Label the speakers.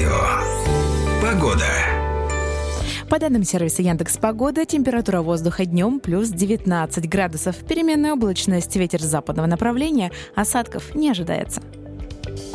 Speaker 1: Радио. Погода.
Speaker 2: По данным сервиса Яндекс.Погода, температура воздуха днем плюс 19 градусов. Переменная облачность, ветер западного направления, осадков не ожидается.